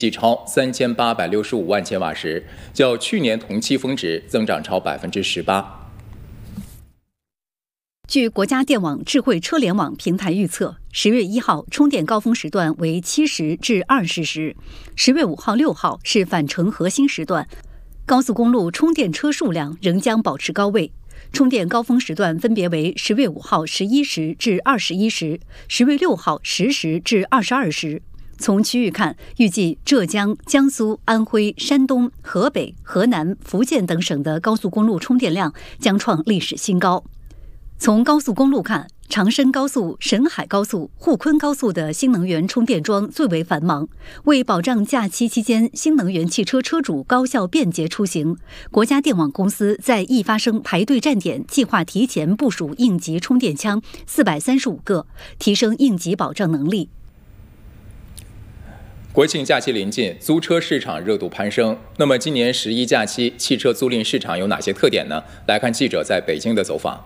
计超3865万千瓦时，较去年同期峰值增长超18%。 据国家电网智慧车联网平台预测，10月1号充电高峰时段为70至20时，10月5号、6号是返程核心时段，高速公路充电车数量仍将保持高位。充电高峰时段分别为10月5号11时至21时，10月6号10时至22时。从区域看，预计浙江、江苏、安徽、山东、河北、河南、福建等省的高速公路充电量将创历史新高。从高速公路看，长深高速、沈海高速、沪昆高速的新能源充电桩最为繁忙。为保障假期期间新能源汽车车主高效便捷出行，国家电网公司在易发生排队站点计划提前部署应急充电枪435个，提升应急保障能力。 国庆假期临近，租车市场热度攀升。那么今年11假期汽车租赁市场有哪些特点呢？来看记者在北京的走访。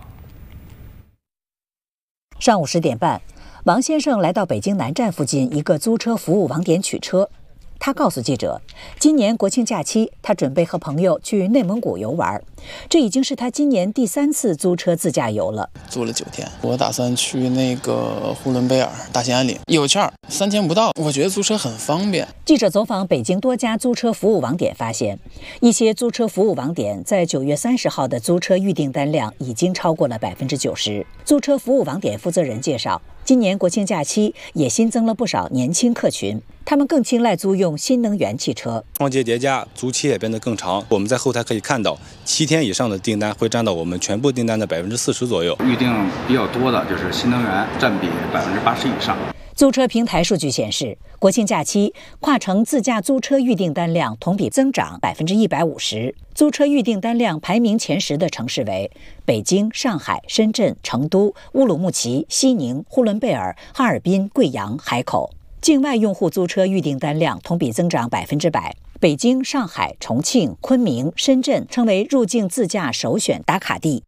上午10点半，王先生来到北京南站附近一个租车服务网点取车。他告诉记者，今年国庆假期，他准备和朋友去内蒙古游玩，这已经是他今年第3次租车自驾游了。 租了9天，我打算去那个呼伦贝尔、大兴安岭，有券，3天不到。我觉得租车很方便。 记者走访北京多家租车服务网点发现，一些租车服务网点在9月30号的租车预订单量已经超过了90%。租车服务网点负责人介绍，今年国庆假期也新增了不少年轻客群，他们更青睐租用新能源汽车。 双节叠加，租期也变得更长。我们在后台可以看到，7天以上的订单会占到我们全部订单的40%左右。 预定比较多的就是新能源，占比80%以上。 租车平台数据显示，国庆假期跨城自驾租车预订单量同比增长150%。租车预订单量排名前10的城市为北京、上海、深圳、成都、乌鲁木齐、西宁、呼伦贝尔、哈尔滨、贵阳、海口。境外用户租车预订单量同比增长100%。北京、上海、重庆、昆明、深圳成为入境自驾首选打卡地。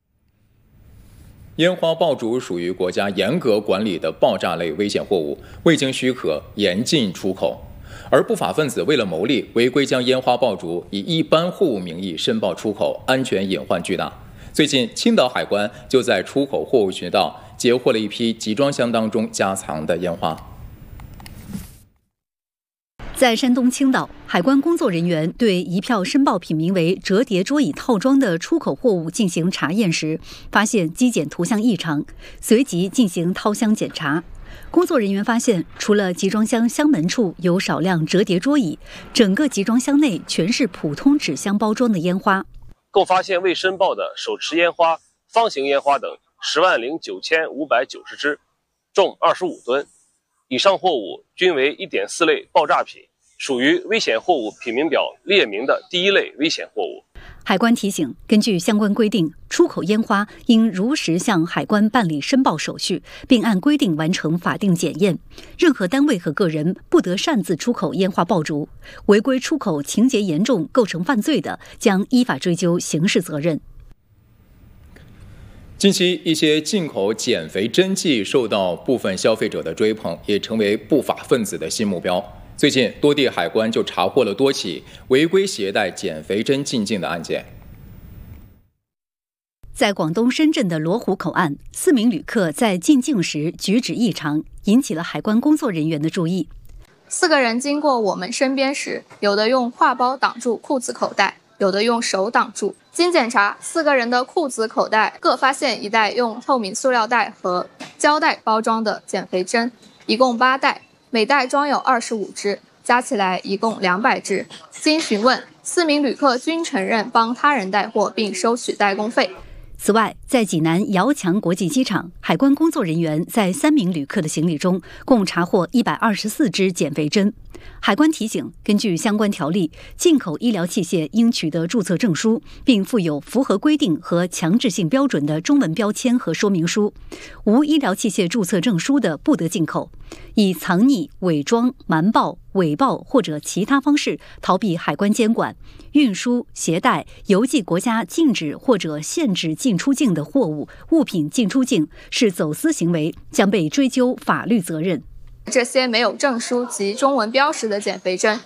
烟花爆竹属于国家严格管理的爆炸类危险货物，未经许可严禁出口。而不法分子为了牟利，违规将烟花爆竹以一般货物名义申报出口，安全隐患巨大。最近，青岛海关就在出口货物渠道截获了一批集装箱当中夹藏的烟花。 在山东青岛，海关工作人员对一票申报品名为折叠桌椅套装的出口货物进行查验时，发现机检图像异常，随即进行掏箱检查。工作人员发现，除了集装箱箱门处有少量折叠桌椅，整个集装箱内全是普通纸箱包装的烟花。 共发现未申报的手持烟花、方形烟花等10.9590支，重25吨。以上货物均为1.4类爆炸品，属于危险货物品名表列明的第1类危险货物。 海关提醒，根据相关规定，出口烟花应如实向海关办理申报手续，并按规定完成法定检验。任何单位和个人不得擅自出口烟花爆竹，违规出口情节严重、构成犯罪的，将依法追究刑事责任。 近期，一些进口减肥针剂受到部分消费者的追捧，也成为不法分子的新目标。最近，多地海关就查获了多起违规携带减肥针进境的案件。 在广东深圳的罗湖口岸，4名旅客在进境时举止异常，引起了海关工作人员的注意。 4个人经过我们身边时，有的用挎包挡住裤子口袋，有的用手挡住。经检查，4个人的裤子口袋各发现1袋用透明塑料袋和胶带包装的减肥针，一共8袋，每袋装有25支，加起来一共200支。经询问，4名旅客均承认帮他人带货并收取代工费。 此外，在济南遥墙国际机场，海关工作人员在3名旅客的行李中共查获124支减肥针。海关提醒，根据相关条例，进口医疗器械应取得注册证书，并附有符合规定和强制性标准的中文标签和说明书。无医疗器械注册证书的不得进口。以藏匿、伪装、瞒报、伪报或者其他方式逃避海关监管、运输、携带、邮寄国家禁止或者限制进出境的货物、物品进出境是走私行为，将被追究法律责任。 这些没有证书及中文标识的减肥针